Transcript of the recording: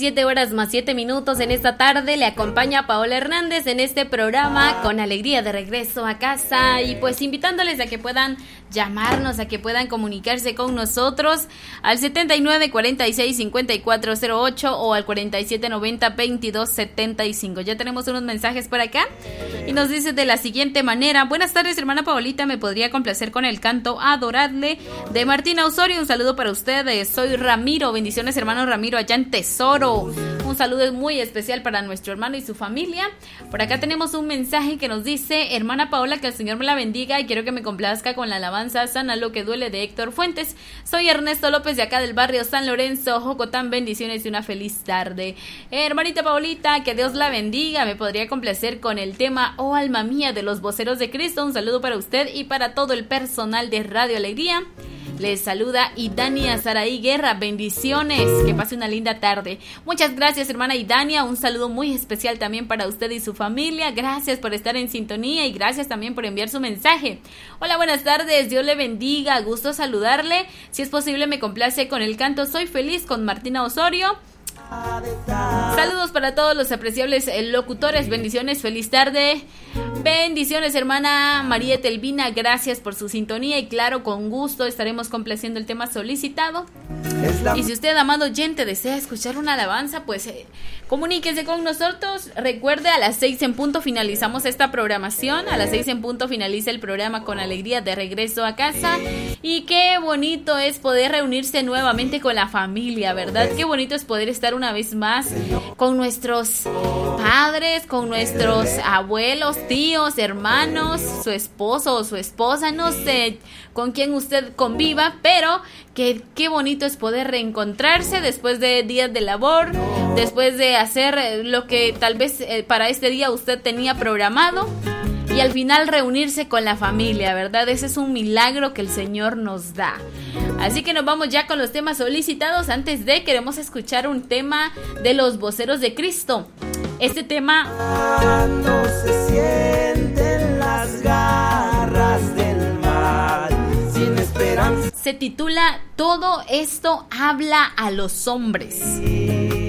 17:07 en esta tarde. Le acompaña Paola Hernández en este programa Con Alegría de Regreso a Casa. Y pues invitándoles a que puedan llamarnos, a que puedan comunicarse con nosotros al 7946-5408 o al 4790-2275. Ya tenemos unos mensajes por acá y nos dice de la siguiente manera: buenas tardes, hermana Paolita, me podría complacer con el canto Adoradle de Martina Osorio. Un saludo para ustedes, soy Ramiro. Bendiciones, hermano Ramiro, allá en Tesoro. Un saludo muy especial para nuestro hermano y su familia. Por acá tenemos un mensaje que nos dice: hermana Paola, que el Señor me la bendiga y quiero que me complazca con la alabanza Sana lo que duele de Héctor Fuentes. Soy Ernesto López de acá del barrio San Lorenzo, Jocotán. Bendiciones y una feliz tarde. Hermanita Paolita, que Dios la bendiga. Me podría complacer con el tema Oh alma mía de los Voceros de Cristo. Un saludo para usted y para todo el personal de Radio Alegría. Les saluda Idania Saraí Guerra. Bendiciones, que pase una linda tarde. Muchas gracias, hermana Idania. Un saludo muy especial también para usted y su familia. Gracias por estar en sintonía y gracias también por enviar su mensaje. Hola, buenas tardes, Dios le bendiga, gusto saludarle. Si es posible me complace con el canto Soy Feliz con Martina Osorio. Saludos para todos los apreciables locutores. Bendiciones, feliz tarde. Bendiciones, hermana María Telvina, gracias por su sintonía y claro, con gusto estaremos complaciendo el tema solicitado. Y si usted, amado oyente, desea escuchar una alabanza, pues comuníquese con nosotros. Recuerde, a las 6 en punto finalizamos esta programación. A las 6 en punto finaliza el programa Con Alegría de Regreso a Casa. Y qué bonito es poder reunirse nuevamente con la familia, ¿verdad? Qué bonito es poder estar una vez más con nuestros padres, con nuestros abuelos, tíos, hermanos, su esposo o su esposa, no sé con quién usted conviva, pero qué bonito es poder reencontrarse después de días de labor, después de hacer lo que tal vez para este día usted tenía programado. Y al final reunirse con la familia, ¿verdad? Ese es un milagro que el Señor nos da. Así que nos vamos ya con los temas solicitados. Antes de, queremos escuchar un tema de los Voceros de Cristo. Este tema no se sienten las garras del mal, sin esperanza. Se titula Todo esto habla a los hombres.